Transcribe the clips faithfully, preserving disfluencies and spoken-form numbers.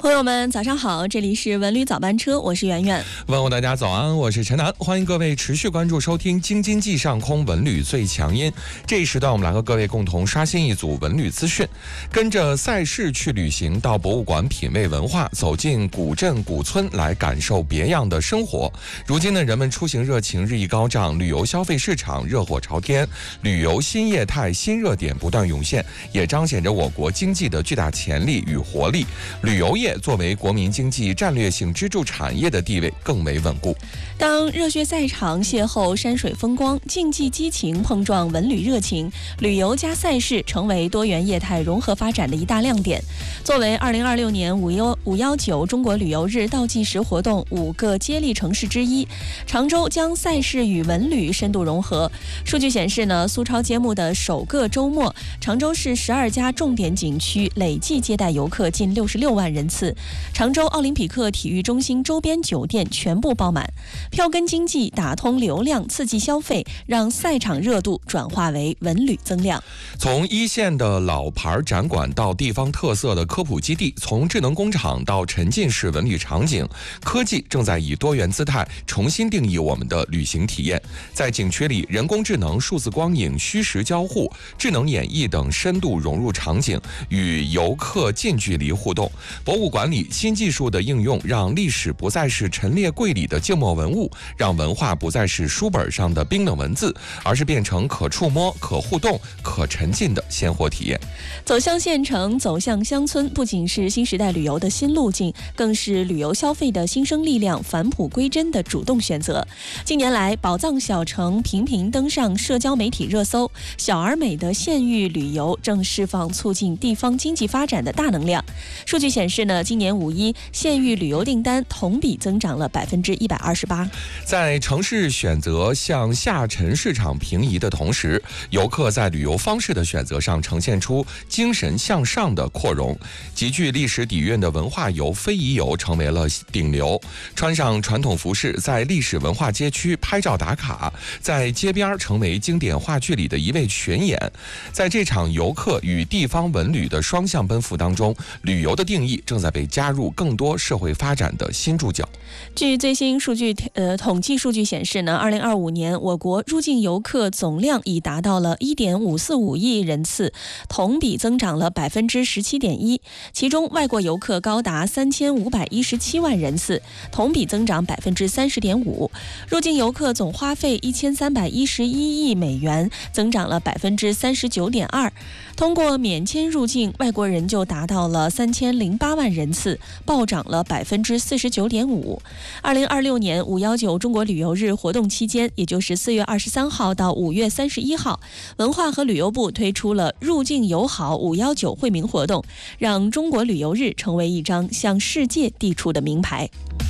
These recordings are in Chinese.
朋友们早上好，这里是文旅早班车，我是圆圆。 问候大家早安，我是陈楠，欢迎各位持续关注收听京津冀上空文旅最强音。这一时段我们来和各位共同刷新一组文旅资讯，跟着赛事去旅行，到博物馆品味文化，走进古镇古村来感受别样的生活。如今呢，人们出行热情日益高涨，旅游消费市场热火朝天，旅游新业态新热点不断涌现，也彰显着我国经济的巨大潜力与活力。旅游业作为国民经济战略性支柱产业的地位更为稳固。 当热血赛场邂逅山水风光，竞技激情碰撞文旅热情，旅游加赛事成为多元业态融合发展的一大亮点。作为二零二六年五幺五幺九中国旅游日倒计时活动五个接力城市之一，常州将赛事与文旅深度融合。数据显示呢，苏超揭幕的首个周末，常州市十二家重点景区累计接待游客近六十六万人次。常州奥林匹克体育中心周边酒店全部爆满，票根经济打通流量，刺激消费，让赛场热度转化为文旅增量。 从一线的老牌展馆到地方特色的科普基地，从智能工厂到沉浸式文旅场景，科技正在以多元姿态重新定义我们的旅行体验。在景区里，人工智能、数字光影、虚实交互、智能演绎等深度融入场景，与游客近距离互动。博物馆里，新技术的应用让历史不再是陈列柜里的静默文物，让文化不再是书本上的冰冷文字，而是变成可触摸、可互动、可沉浸的鲜活体验。 走向县城，走向乡村，不仅是新时代旅游的新路径，更是旅游消费的新生力量返璞归真的主动选择。近年来，宝藏小城频频登上社交媒体热搜，小而美的县域旅游正释放促进地方经济发展的大能量。数据显示呢，今年五一县域旅游订单同比增长了百分之一百二十八。 在城市选择向下沉市场平移的同时，游客在旅游方式的选择上呈现出精神向上的扩容。极具历史底蕴的文化游、非遗游成为了顶流。穿上传统服饰，在历史文化街区拍照打卡，在街边成为经典话剧里的一位群演。在这场游客与地方文旅的双向奔赴当中，旅游的定义正在被加入更多社会发展的新注脚。 据最新数据呃统计数据显示呢，二零二五年我国入境游客总量已达到了一点五四五亿人次，同比增长了百分之十七点一。其中外国游客高达三千五百一十七万人次，同比增长百分之三十点五。入境游客总花费一千三百一十一亿美元，增长了百分之三十九点二。通过免签入境，外国人就达到了三千零八万人次，暴涨了百分之四十九点五。二零二六年五幺九中国旅游日活动期间，也就是四月二十三号到五月三十一号，文化和旅游部推出了入境友好五幺九惠民活动，让中国旅游日成为一张向世界递出的名牌。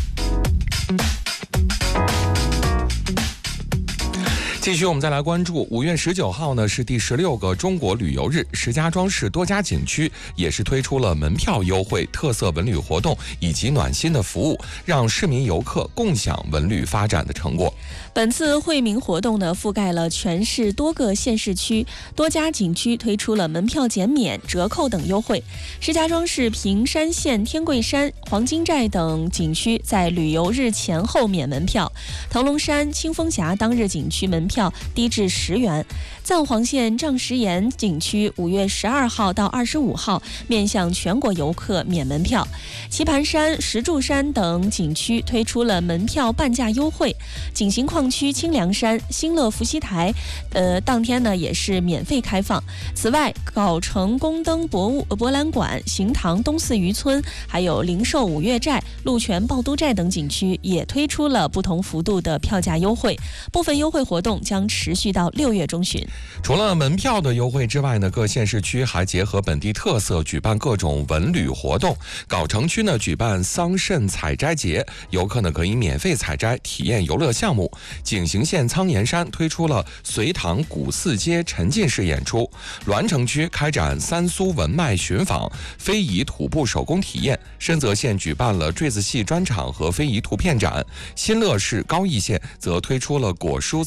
继续，我们再来关注五月十九号呢，是第十六个中国旅游日。石家庄市多家景区也是推出了门票优惠、特色文旅活动以及暖心的服务，让市民游客共享文旅发展的成果。 本次惠民活动呢，覆盖了全市多个县市区，多家景区推出了门票减免、折扣等优惠。石家庄市平山县天桂山、黄金寨等景区在旅游日前后免门票，腾龙山、清风峡当日景区门票票低至十元。藏黄县丈石岩景区五月十二号到二十五号面向全国游客免门票。棋盘山、石柱山等景区推出了门票半价优惠。景行矿区清凉山、新乐伏羲台，呃，当天呢也是免费开放。此外，藁城宫灯博物博览馆、行堂东四渔村，还有灵寿五岳寨、鹿泉趵都寨等景区也推出了不同幅度的票价优惠，部分优惠活动将持续到六月中旬。 除了门票的优惠之外呢，各县市区还结合本地特色举办各种文旅活动。藁城区呢举办桑葚采摘节，游客呢可以免费采摘，体验游乐项目。景行县苍岩山推出了隋唐古寺街沉浸式演出。栾城区开展三苏文脉寻访、非遗土布手工体验。深泽县举办了坠子戏专场和非遗图片展。新乐市高邑县则推出了果蔬采摘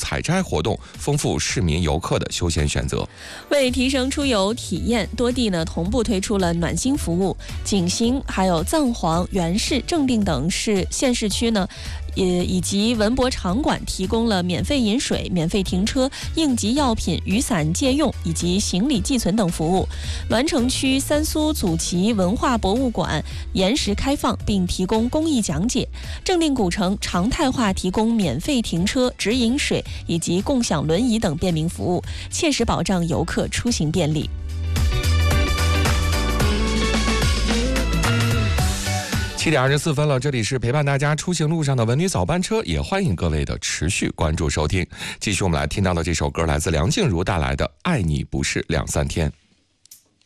活动，丰富市民游客的休闲选择。 为提升出游体验，多地呢同步推出了暖心服务。景兴、还有藏皇、元市、正定等市县市区呢，也以及文博场馆提供了免费饮水、免费停车、应急药品、雨伞借用以及行李寄存等服务。栾城区三苏祖籍文化博物馆延时开放，并提供公益讲解。正定古城常态化提供免费停车、直饮水以及共享轮椅等便民服务，切实保障游客出行便利。 七点二十四分了，这里是陪伴大家出行路上的文旅早班车，也欢迎各位的持续关注收听。继续我们来听到的这首歌来自梁静茹带来的《爱你不是两三天》。